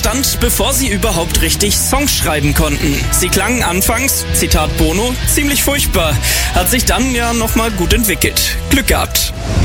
entstand, bevor sie überhaupt richtig Songs schreiben konnten. Sie klangen anfangs, Zitat Bono, ziemlich furchtbar, hat sich dann ja nochmal gut entwickelt. Glück gehabt.